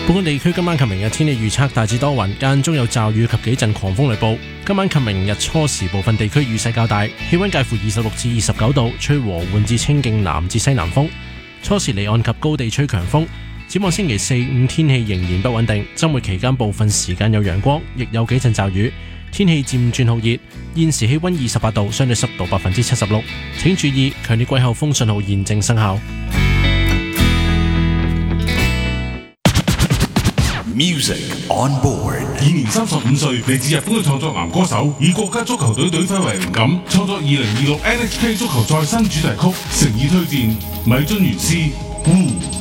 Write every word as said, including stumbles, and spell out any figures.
本港地區今晚及明日天氣預測大致多雲，間中有驟雨及幾陣狂風雷暴。今晚及明日初時部分地區雨勢較大，氣溫介乎二十六至二十九度，吹和緩至清勁南至西南風。初時離岸及高地吹強風。展望星期四五天氣仍然不穩定，周末期間部分時間有陽光，亦有幾陣驟雨，天氣漸轉酷熱。現時氣溫二十八度，相對濕度百分之七十六。請注意，強烈季候風信號現正生效。 Music on board。 現年三十五歲，嚟自日本嘅創作男歌手，以國家足球隊隊徽為靈感，創作二零二六 N H K 足球再生主題曲，誠意推薦米津玄師。